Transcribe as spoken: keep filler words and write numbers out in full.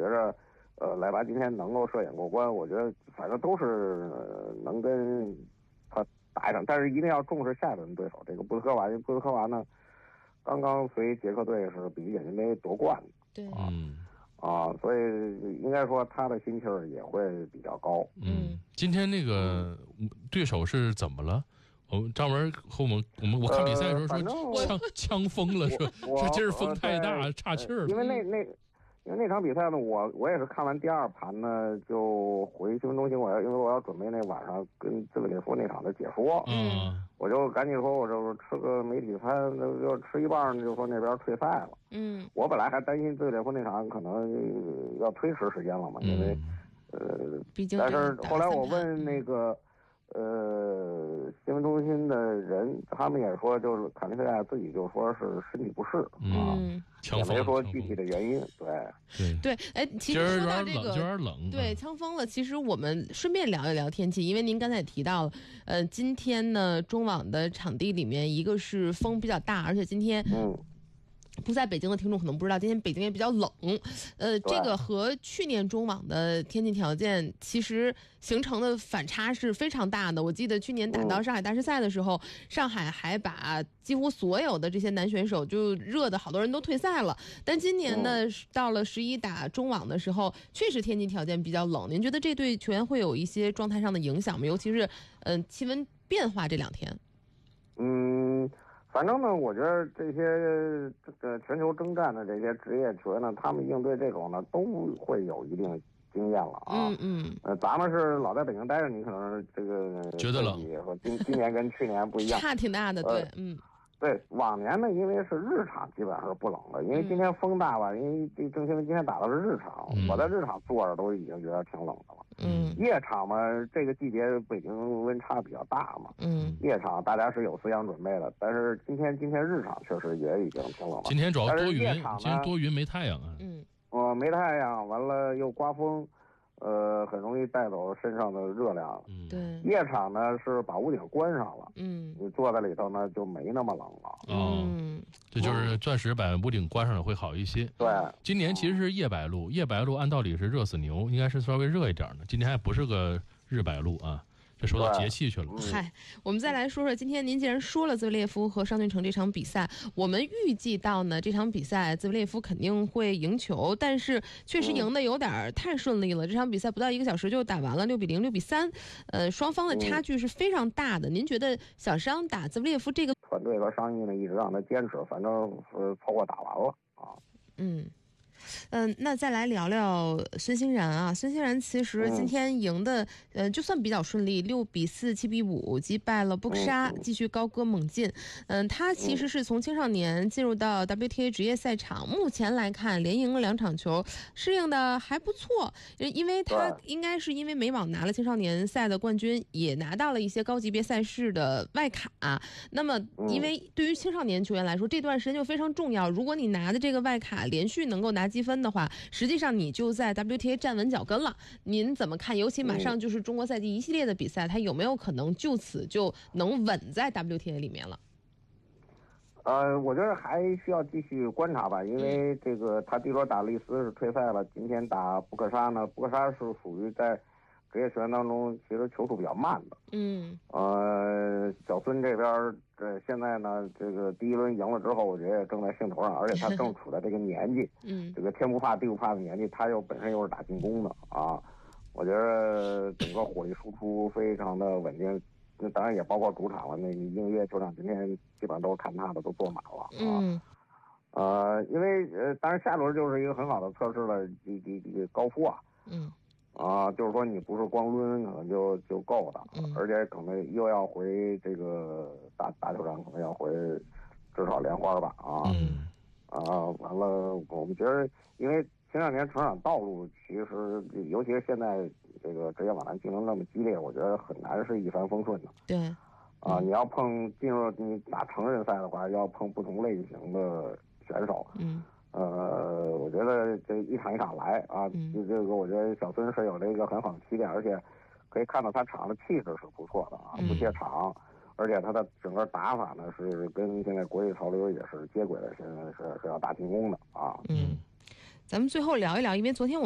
着，呃，莱拔今天能够射眼过关，我觉得反正都是、呃、能跟他打一场，但是一定要重视下一轮对手。这个布斯科娃，布斯科娃呢，刚刚随捷克队是比利眼镜杯夺冠的， 对， 嗯。 啊，所以应该说他的心气儿也会比较高。 嗯，今天那个对手是怎么了？我们张文和我们我们我看比赛的时候说枪枪疯了，说说今儿风太大，岔气儿了。 因为那那因为那场比赛呢，我我也是看完第二盘呢，就回新闻中心，我要因为我要准备那晚上跟兹维列夫那场的解说， 嗯， 我就赶紧说，我就吃个媒体餐，就吃一半就说那边退赛了。 嗯， 我本来还担心兹维列夫那场可能要推迟时间了嘛，因为、 嗯、 呃， 毕竟但是后来我问那个。呃，新闻中心的人，他们也说，就是卡尼菲亚自己就说是身体不适啊， 嗯， 也没说具体的原因。对对，哎，其实说到这个， 有点冷， 对，枪疯了。其实我们顺便聊一聊天气，因为您刚才也提到了，呃，今天呢，中网的场地里面，一个是风比较大，而且今天， 嗯。 不在北京的听众可能不知道，今天北京也比较冷，呃，这个和去年中网的天气条件其实形成的反差是非常大的。我记得去年打到上海大师赛的时候，嗯、上海还把几乎所有的这些男选手就热的好多人都退赛了。但今年呢，嗯、到了十一打中网的时候，确实天气条件比较冷。您觉得这对球员会有一些状态上的影响吗？尤其是嗯、呃、气温变化这两天。 嗯。反正呢，我觉得这些这个全球征战的这些职业球员呢，他们应对这种呢都会有一定经验了啊。 嗯嗯。 呃，咱们是老在北京待着，你可能这个觉得冷， 和今今年跟去年不一样， 差挺大的，对， 呃、 嗯。 对，往年呢，因为是日场基本上是不冷的，因为今天风大吧，因为这郑钦文今天打的是日场， 嗯、 我在日场坐着都已经觉得挺冷的了。 嗯， 夜场嘛，这个季节北京温差比较大嘛， 嗯， 夜场大家是有思想准备的，但是今天今天日场确实也已经挺冷了。 今天主要多云， 今天多云没太阳啊。 嗯， 呃，没太阳，完了又刮风。呃，很容易带走身上的热量。 嗯， 对。 夜场呢是把屋顶关上了， 嗯， 你坐在里头呢就没那么冷了。 哦， 嗯， 这就是钻石把屋顶关上了会好一些。 对， 今年其实是夜白露，夜白露按道理是热死牛，应该是稍微热一点的。今天还不是个日白露啊。这说到节气去了。 嗨，我们再来说说，今天您既然说了兹维列夫和尚俊成这场比赛，我们预计到呢这场比赛兹维列夫肯定会赢球，但是确实赢的有点太顺利了。这场比赛不到一个小时就打完了，六比零、六比三，呃，双方的差距是非常大的。您觉得小商打兹维列夫这个团队和商议呢，一直让他坚持，反正是凑合打完了啊。 嗯。嗯、呃，那再来聊聊孙兴慜啊。孙兴慜其实今天赢的，嗯、呃，就算比较顺利，六比四、七比五击败了布克沙，继续高歌猛进。嗯、呃，他其实是从青少年进入到 W T A 职业赛场，目前来看连赢了两场球，适应的还不错。因为他应该是因为美网拿了青少年赛的冠军，也拿到了一些高级别赛事的外卡。那么，因为对于青少年球员来说，这段时间就非常重要。如果你拿的这个外卡连续能够拿积分的话，实际上你就在 W T A 站稳脚跟了。您怎么看？尤其马上就是中国赛季一系列的比赛，他有没有可能就此就能稳在 W T A 里面了？ 呃，我觉得还需要继续观察吧，因为这个他第一轮打利斯是退赛了，今天打布克沙呢，布克沙是属于在职业球员当中其实球速比较慢的。 嗯。 呃，小孙这边这现在呢，这个第一轮赢了之后，我觉得也正在兴头上，而且他正处在这个年纪， 嗯， 这个天不怕地不怕的年纪，他又本身又是打进攻的啊，我觉得整个火力输出非常的稳定。那当然也包括主场了，那映月球场今天基本上都是看他的，都坐满了啊。 嗯。 呃，因为呃，当然下轮就是一个很好的测试了，这这这个高夫啊。 嗯。 啊，就是说你不是光抡可能就就够的， 嗯， 而且可能又要回这个大大球场，可能要回至少莲花吧啊。 嗯。 啊，完了，我们觉得，因为青少年成长道路其实，尤其是现在这个职业网坛竞争那么激烈，我觉得很难是一帆风顺的。 对。 啊，嗯、你要碰进入你打成人赛的话，要碰不同类型的选手。 嗯。 呃，我觉得这一场一场来啊， 嗯、 这个我觉得小孙是有这个很好的起点，而且可以看到他场上的气势是不错的啊，不怯场，嗯、而且他的整个打法呢是跟现在国际潮流也是接轨的，现在是是要打进攻的啊。 嗯，咱们最后聊一聊，因为昨天我。